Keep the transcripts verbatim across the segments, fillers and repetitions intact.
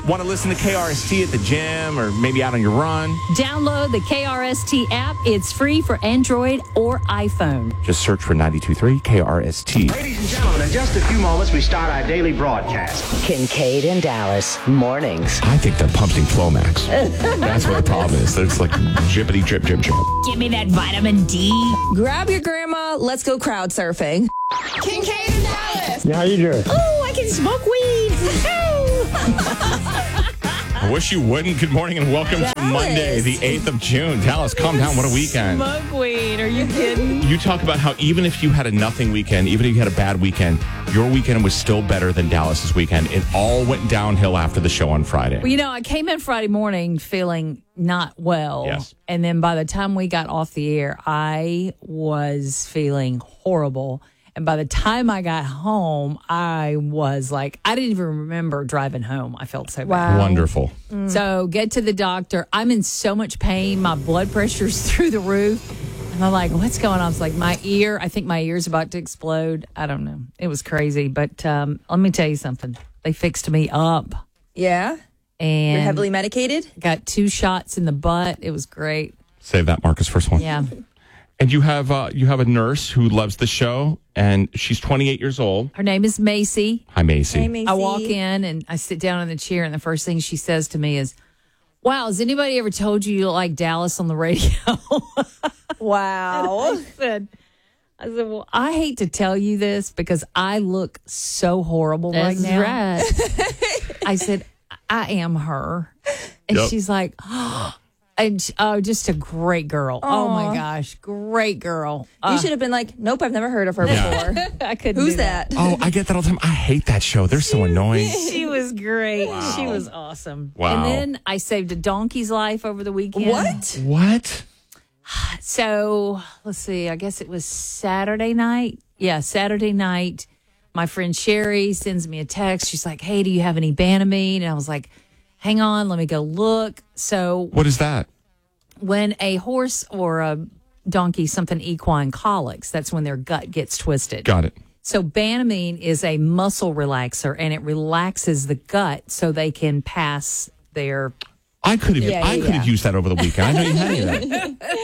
Want to listen to K R S T at the gym or maybe out on your run? Download the K R S T app. It's free for Android or iPhone. Just search for ninety-two point three K R S T. Ladies and gentlemen, in just a few moments, we start our daily broadcast. Kincaid and Dallas, mornings. I think they're pumping Flomax. That's what the problem is. It's like drippity drip, drip, drip. Give me that vitamin D. Grab your grandma. Let's go crowd surfing. Kincaid and Dallas. Yeah, how you doing? Oh, I can smoke weed. I wish you wouldn't. Good morning and welcome Dallas. to Monday, the eighth of June. Dallas, calm down. What a weekend. Smoke weed. Are you kidding? You talk about how even if you had a nothing weekend, even if you had a bad weekend, your weekend was still better than Dallas's weekend. It all went downhill after the show on Friday. Well, you know, I came in Friday morning feeling not well. Yes. And then by the time we got off the air, I was feeling horrible. And by the time I got home, I was like, I didn't even remember driving home. I felt so bad. Wow. Wonderful. Mm. So get to the doctor. I'm in so much pain. My blood pressure's through the roof. And I'm like, what's going on? I was like, my ear, I think my ear's about to explode. I don't know. It was crazy. But um, let me tell you something. They fixed me up. Yeah? And You're heavily medicated? got two shots in the butt. It was great. Save that, Marcus, first one. Yeah. And you have uh, you have a nurse who loves the show, and she's twenty-eight years old. Her name is Macy. Hi, Macy. Hey, Macy. I walk in and I sit down in the chair, and the first thing she says to me is, wow, has anybody ever told you you look like Dallas on the radio? Wow. I said, I said, well, I hate to tell you this because I look so horrible right now. right. I said, I am her. And Yep. she's like, oh, and she- oh, just a great girl. Oh my gosh, great girl. You Uh, should have been like, nope, I've never heard of her before. I couldn't. Who's do that? that? Oh, I get that all the time. I hate that show. They're so annoying. She was great. She was awesome. Wow. And then I saved a donkey's life over the weekend. What? What? So let's see. I guess it was Saturday night. Yeah, Saturday night. My friend Sherry sends me a text. She's like, hey, do you have any Banamine? And I was like, hang on, let me go look. So What is that? when a horse or a donkey, something equine colics, that's when their gut gets twisted. Got it. So Banamine is a muscle relaxer, and it relaxes the gut so they can pass their. I could have. Yeah, I yeah, could have yeah. used that over the weekend. I know you had any of that.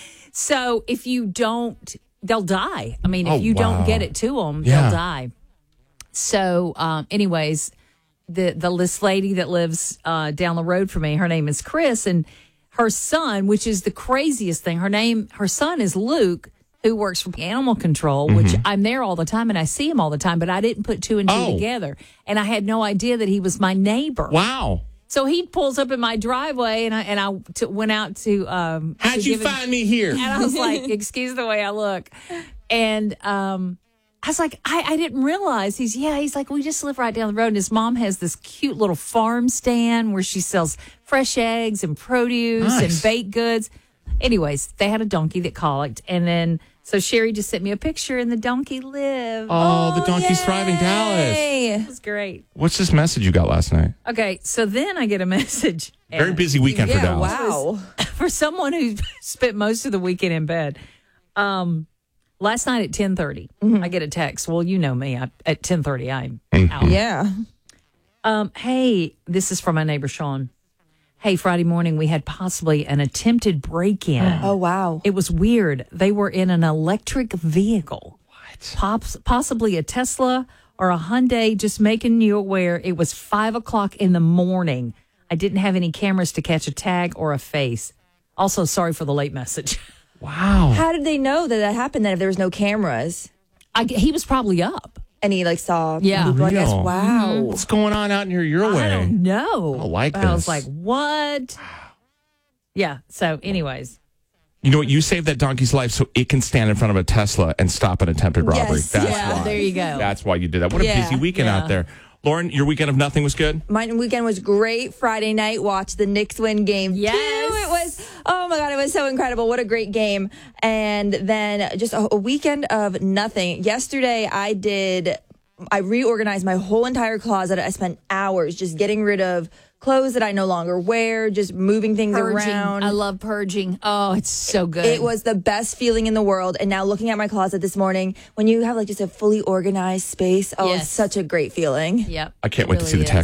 So if you don't, they'll die. I mean, if Oh, you wow. don't get it to them, Yeah. they'll die. So, um, anyways, the the this lady that lives uh, down the road from me, her name is Chris, and her son, which is the craziest thing, her name, her son is Luke, who works for animal control, which I'm there all the time and I see him all the time, but I didn't put two and two Oh. together, and I had no idea that he was my neighbor. Wow. So he pulls up in my driveway, and I and I t- went out to. Um, How'd to you give him- find me here? and I was like, excuse the way I look. And um, I was like, I, I didn't realize. He's, yeah, he's like, we just live right down the road. And his mom has this cute little farm stand where she sells fresh eggs and produce Nice. and baked goods. Anyways, they had a donkey that colicked. And then, so Sherry just sent me a picture and the donkey lived. Oh, the donkey's thriving, Dallas. It was great. What's this message you got last night? Okay, so then I get a message. Very And- busy weekend for Yeah, Dallas. wow. for someone who spent most of the weekend in bed. Um, last night at ten thirty, I get a text. Well, you know me. I, at ten thirty, I'm out. Yeah. Um, hey, this is from my neighbor Sean. Hey, Friday morning we had possibly an attempted break-in. Oh, wow. It was weird. They were in an electric vehicle. What? Pops, possibly a Tesla or a Hyundai. Just making you aware. It was five o'clock in the morning. I didn't have any cameras to catch a tag or a face. Also, sorry for the late message. Wow. How did they know that that happened then if there was no cameras? I, he was probably up. And he like saw Yeah. people, I guess. Real. Wow. What's going on out near your I way? don't know. I like I was this. like, what? Yeah. So, anyways, You know what? You saved that donkey's life so it can stand in front of a Tesla and stop an attempted robbery. Yes, That's yeah, why. there you go. That's why you did that. What a Yeah. busy weekend Yeah. out there. Lauren, your weekend of nothing was good? My weekend was great. Friday night, watched the Knicks win game Yes. two. It was, oh my God, it was so incredible. What a great game. And then just a, a weekend of nothing. Yesterday, I did, I reorganized my whole entire closet. I spent hours just getting rid of clothes that I no longer wear, just moving things purging. around. I love purging. Oh, it's so good. It was the best feeling in the world. And now looking at my closet this morning, when you have like just a fully organized space, oh, Yes. it's such a great feeling. Yep. I can't it wait to see really the is. text.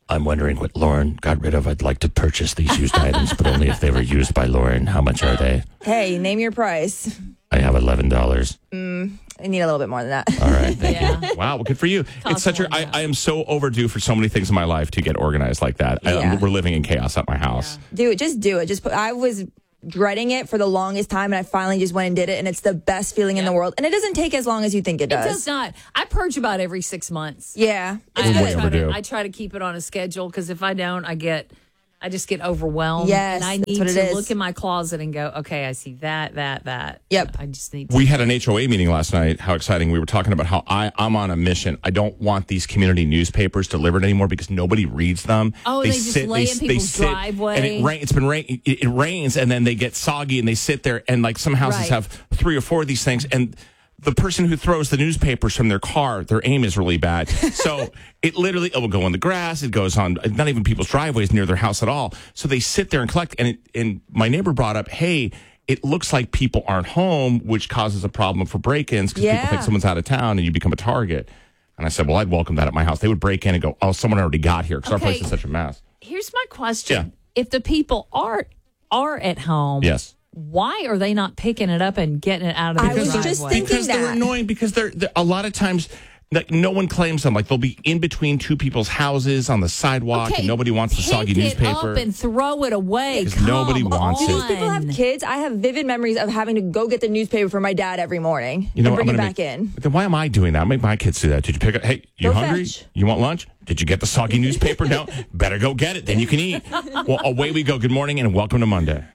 I'm wondering what Lauren got rid of. I'd like to purchase these used items, but only if they were used by Lauren. How much are they? Hey, name your price. I have eleven dollars. Mm, I need a little bit more than that. All right. Thank Yeah. you. Wow. Well, good for you. Toss it's such a, one I, down. I am so overdue for so many things in my life to get organized like that. I, Yeah. we're living in chaos at my house. Do it. Just do it. Just put, I was dreading it for the longest time, and I finally just went and did it, and it's the best feeling in the world. And it doesn't take as long as you think it It does. does not. I purge about every six months. Yeah. I, We're I way try overdue. to, I try to keep it on a schedule because if I don't, I get, I just get overwhelmed. Yes, and I that's need what it to is. look in my closet and go, okay, I see that, that, that. Yep. I just need to. We had an H O A meeting last night. How exciting. We were talking about how I, I'm on a mission. I don't want these community newspapers delivered anymore because nobody reads them. Oh, they just lay in people's driveway. And it, rain, it's been rain, it, it rains and then they get soggy and they sit there and like some houses Right. have three or four of these things. And the person who throws the newspapers from their car, their aim is really bad. So it literally, it will go in the grass. It goes on, not even people's driveways near their house at all. So they sit there and collect. And, it, and my neighbor brought up, hey, it looks like people aren't home, which causes a problem for break-ins because Yeah. people think someone's out of town and you become a target. And I said, well, I'd welcome that at my house. They would break in and go, oh, someone already got here because our Okay. place is such a mess. Here's my question. Yeah. If the people are, are at home. Yes. Why are they not picking it up and getting it out of the I was driveway? just thinking because they're that. annoying because they're, they're a lot of times like no one claims them. Like they'll be in between two people's houses on the sidewalk Okay, and nobody wants the soggy pick it newspaper. up and throw it away. 'Cause Come nobody wants on. it. These people have kids. I have vivid memories of having to go get the newspaper for my dad every morning You know, and bring I'm it gonna back make- in. Then why am I doing that? Make my kids do that. Did you pick up? Hey, you Go hungry? fetch. You want lunch? Did you get the soggy newspaper? No. Better go get it. Then you can eat. Well, away we go. Good morning and welcome to Monday.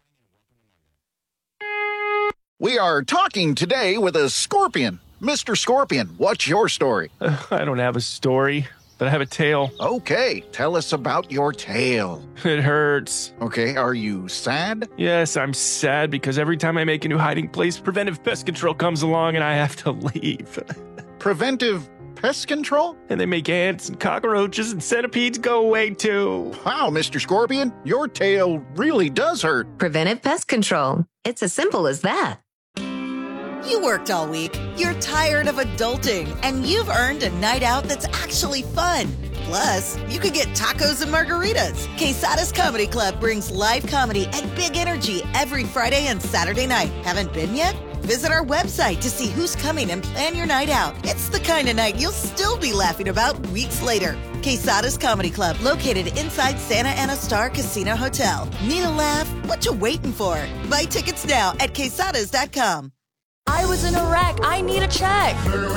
We are talking today with a scorpion. Mister Scorpion, what's your story? I don't have a story, but I have a tale. Okay, tell us about your tale. It hurts. Okay, are you sad? Yes, I'm sad because every time I make a new hiding place, preventive pest control comes along and I have to leave. Preventive pest control? And they make ants and cockroaches and centipedes go away too. Wow, Mister Scorpion, your tale really does hurt. Preventive pest control. It's as simple as that. You worked all week, you're tired of adulting, and you've earned a night out that's actually fun. Plus, you could get tacos and margaritas. Quesada's Comedy Club brings live comedy and big energy every Friday and Saturday night. Haven't been yet? Visit our website to see who's coming and plan your night out. It's the kind of night you'll still be laughing about weeks later. Quesada's Comedy Club, located inside Santa Ana Star Casino Hotel. Need a laugh? What you waiting for? Buy tickets now at quesadas dot com. I was in a wreck. I need a check.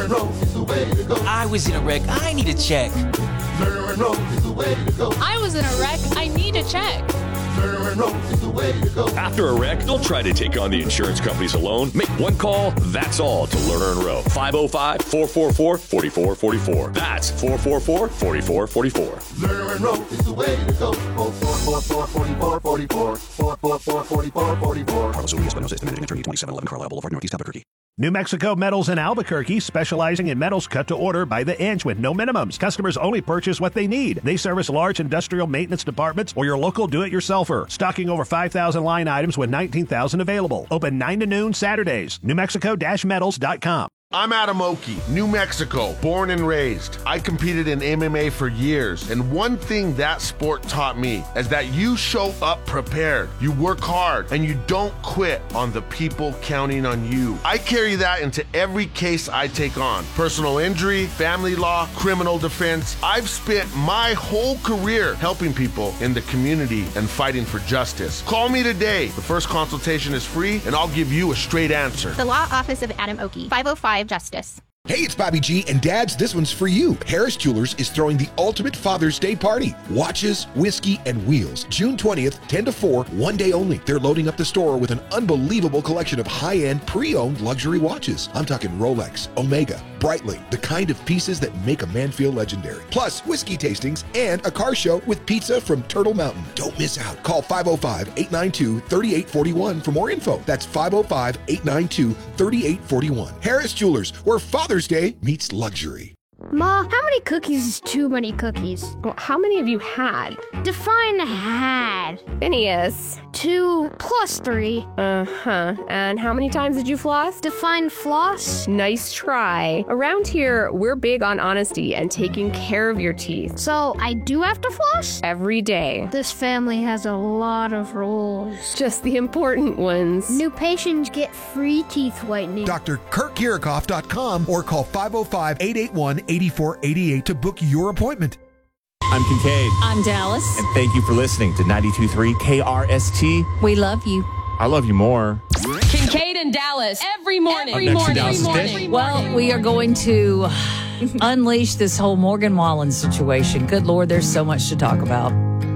I was in a wreck. I need a check. I was in a wreck. I need a check. After a wreck, don't try to take on the insurance companies alone. Make one call, that's all, to Lerner and Rowe. five oh five, four four four, four four four four. That's four four four, four four four four. Lerner and Rowe is the way to go. four four four, four four four four. four four four, four four four four. Carlos Urias Espinosa is the managing attorney, twenty-seven eleven Carlisle Boulevard, Northeast Albuquerque. New Mexico Metals in Albuquerque, specializing in metals cut to order by the inch with no minimums. Customers only purchase what they need. They service large industrial maintenance departments or your local do-it-yourselfer. Stocking over five thousand line items with nineteen thousand available. Open nine to noon Saturdays. New Mexico Metals dot com. I'm Adam Oki, New Mexico, born and raised. I competed in M M A for years, and one thing that sport taught me is that you show up prepared, you work hard, and you don't quit on the people counting on you. I carry that into every case I take on. Personal injury, family law, criminal defense. I've spent my whole career helping people in the community and fighting for justice. Call me today. The first consultation is free, and I'll give you a straight answer. The Law Office of Adam Oki, five oh five Justice. Hey, it's Bobby G, and Dads, this one's for you. Harris Jewelers is throwing the ultimate Father's Day party. Watches, whiskey, and wheels. June twentieth, ten to four, one day only. They're loading up the store with an unbelievable collection of high-end, pre-owned luxury watches. I'm talking Rolex, Omega, Breitling, the kind of pieces that make a man feel legendary. Plus, whiskey tastings and a car show with pizza from Turtle Mountain. Don't miss out. Call five oh five, eight nine two, three eight four one for more info. That's five oh five, eight nine two, three eight four one. Harris Jewelers, where Father's Day meets luxury. Ma, how many cookies is too many cookies? Well, how many have you had? Define had. Phineas. two plus three. Uh-huh. And how many times did you floss? Define floss. Nice try. Around here, we're big on honesty and taking care of your teeth. So I do have to floss? Every day. This family has a lot of rules. Just the important ones. New patients get free teeth whitening. Doctor Kurt Kirikoff dot com or call five oh five, eight eight one, eight four eight eight to book your appointment. I'm Kincaid. I'm Dallas. And thank you for listening to ninety-two point three K R S T. We love you. I love you more. Kincaid and Dallas every morning. Every morning. Every morning. Well, we are going to unleash this whole Morgan Wallen situation. Good Lord, there's so much to talk about.